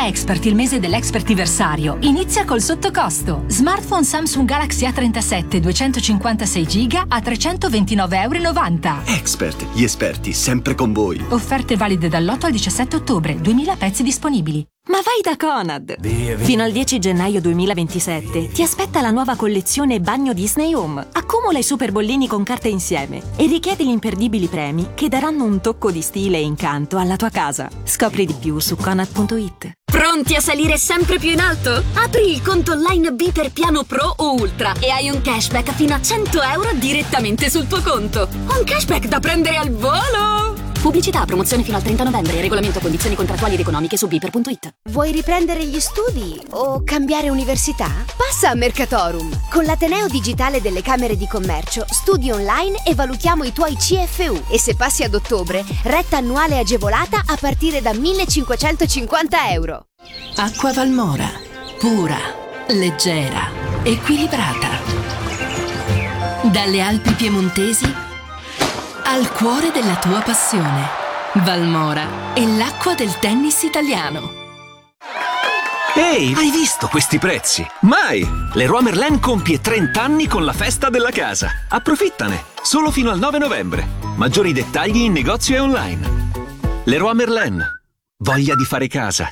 Da Expert, il mese dell'Expertiversario inizia col sottocosto. Smartphone Samsung Galaxy A37 256 GB a €329,90. Expert, gli esperti sempre con voi. Offerte valide dall'8 al 17 ottobre, 2000 pezzi disponibili. Ma vai da Conad! Fino al 10 gennaio 2027 ti aspetta la nuova collezione Bagno Disney Home. Accumula i super bollini con carte insieme e richiedi gli imperdibili premi che daranno un tocco di stile e incanto alla tua casa. Scopri di più su Conad.it. Pronti a salire sempre più in alto? Apri il conto online B per piano Pro o Ultra e hai un cashback fino a €100 direttamente sul tuo conto. Un cashback da prendere al volo! Pubblicità, promozione fino al 30 novembre. Regolamento, condizioni contrattuali ed economiche su biper.it. Vuoi riprendere gli studi o cambiare università? Passa a Mercatorum. Con l'Ateneo Digitale delle Camere di Commercio studi online e valutiamo i tuoi CFU. E se passi ad ottobre, retta annuale agevolata a partire da €1.550. Acqua Valmora. Pura, leggera, equilibrata. Dalle Alpi piemontesi al cuore della tua passione. Valmora è l'acqua del tennis italiano. Ehi, hai visto questi prezzi? Mai! Leroy Merlin compie 30 anni con la festa della casa. Approfittane! Solo fino al 9 novembre. Maggiori dettagli in negozio e online. Leroy Merlin. Voglia di fare casa.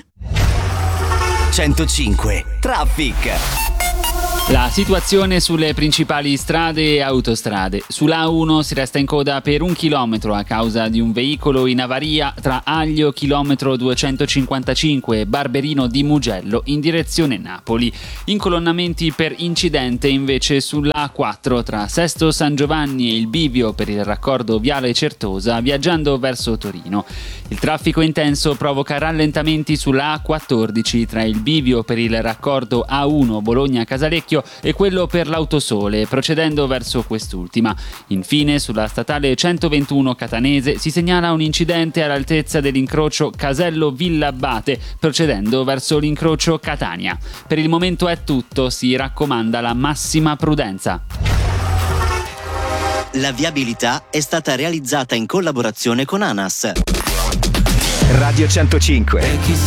105 Traffic. La situazione sulle principali strade e autostrade. Sulla A1 si resta in coda per 1 chilometro a causa di un veicolo in avaria tra Aglio chilometro 255 e Barberino di Mugello in direzione Napoli. Incolonnamenti per incidente invece sulla A4 tra Sesto San Giovanni e il bivio per il raccordo Viale Certosa viaggiando verso Torino. Il traffico intenso provoca rallentamenti sulla A14 tra il bivio per il raccordo A1 Bologna-Casalecchio e quello per l'Autosole, procedendo verso quest'ultima. Infine, sulla statale 121 catanese si segnala un incidente all'altezza dell'incrocio Casello-Villabate, procedendo verso l'incrocio Catania. Per il momento è tutto, si raccomanda la massima prudenza. La viabilità è stata realizzata in collaborazione con ANAS. Radio 105.